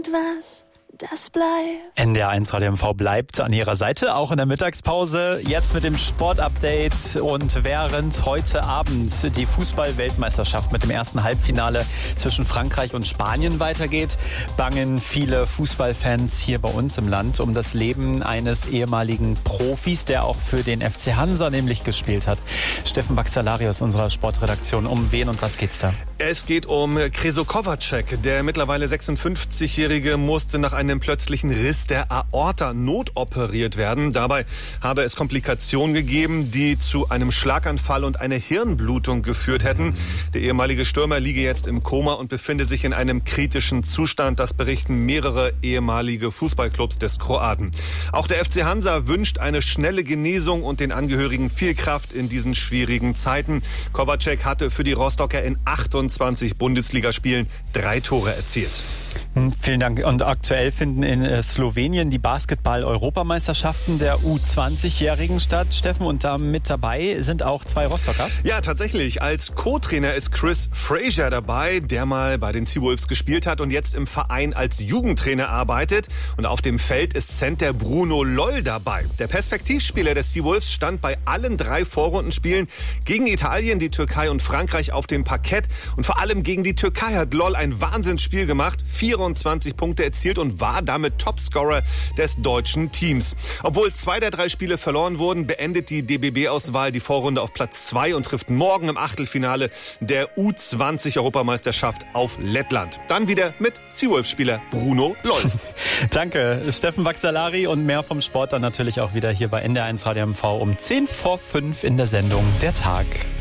Was das bleibt. NDR1 Radio MV bleibt an Ihrer Seite, auch in der Mittagspause. Jetzt mit dem Sportupdate und während heute Abend die Fußball-Weltmeisterschaft mit dem ersten Halbfinale zwischen Frankreich und Spanien weitergeht, bangen viele Fußballfans hier bei uns im Land um das Leben eines ehemaligen Profis, der auch für den FC Hansa nämlich gespielt hat. Steffen Baxalari aus unserer Sportredaktion. Um wen und was geht's da? Es geht um Krešo Kovaček. Der mittlerweile 56-Jährige musste nach einem plötzlichen Riss der Aorta notoperiert werden. Dabei habe es Komplikationen gegeben, die zu einem Schlaganfall und einer Hirnblutung geführt hätten. Der ehemalige Stürmer liege jetzt im Koma und befinde sich in einem kritischen Zustand. Das berichten mehrere ehemalige Fußballclubs des Kroaten. Auch der FC Hansa wünscht eine schnelle Genesung und den Angehörigen viel Kraft in diesen schwierigen Zeiten. Kovaček hatte für die Rostocker in 28 Bundesligaspielen 3 Tore erzielt. Vielen Dank. Und aktuell finden in Slowenien die Basketball-Europameisterschaften der U20-Jährigen statt, Steffen. Und da mit dabei sind auch 2 Rostocker. Ja, tatsächlich. Als Co-Trainer ist Chris Fraser dabei, der mal bei den Seawolves gespielt hat und jetzt im Verein als Jugendtrainer arbeitet. Und auf dem Feld ist Center Bruno Loll dabei. Der Perspektivspieler der Seawolves stand bei allen 3 Vorrundenspielen gegen Italien, die Türkei und Frankreich auf dem Parkett. Und vor allem gegen die Türkei hat Loll ein Wahnsinnsspiel gemacht. 24 Punkte erzielt und war damit Topscorer des deutschen Teams. Obwohl 2 der 3 Spiele verloren wurden, beendet die DBB-Auswahl die Vorrunde auf Platz 2 und trifft morgen im Achtelfinale der U20-Europameisterschaft auf Lettland. Dann wieder mit Seawolves-Spieler Bruno Loll. Danke, Steffen Baxalari, und mehr vom Sport dann natürlich auch wieder hier bei NDR1 Radio MV um 10 vor 5 in der Sendung Der Tag.